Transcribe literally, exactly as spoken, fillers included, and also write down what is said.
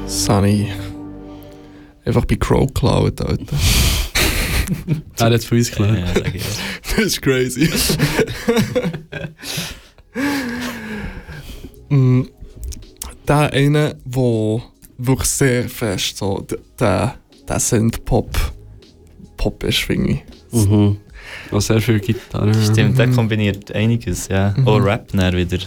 Sunny. Einfach bei Crow geklaut, Alter. Er hat es von uns gelernt. Ja, sag ich ja. Das ist crazy. mm, der eine, der wirklich sehr fest so, d- der, der Synth-Pop Pop ist, finde ich. Mhm. Auch sehr viel Gitarre. Stimmt, der kombiniert einiges, ja. Mhm. Auch Rap dann wieder.